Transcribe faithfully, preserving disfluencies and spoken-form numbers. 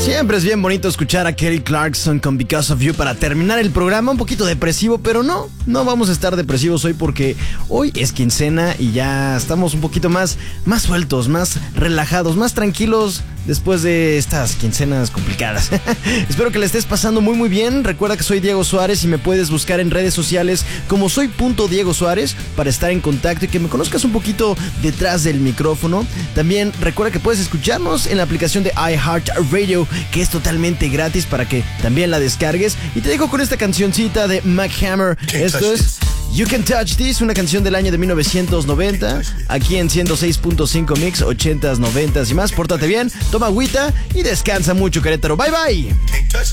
Siempre es bien bonito escuchar a Kelly Clarkson con Because of You para terminar el programa. Un poquito depresivo, pero no, no vamos a estar depresivos hoy porque hoy es quincena y ya estamos un poquito más, más sueltos, más relajados, más tranquilos después de estas quincenas complicadas. Espero que le estés pasando muy muy bien. Recuerda que soy Diego Suárez y me puedes buscar en redes sociales como soy.Diego Suárez para estar en contacto y que me conozcas un poquito detrás del micrófono. También recuerda que puedes escucharnos en la aplicación de iHeartRadio, que es totalmente gratis para que también la descargues. Y te dejo con esta cancioncita de Mac Hammer. Esto es You Can Touch This, una canción del año de mil novecientos noventa, aquí en ciento seis punto cinco Mix, ochentas, noventas y más. Pórtate bien, toma agüita y descansa mucho, Querétaro. Bye bye.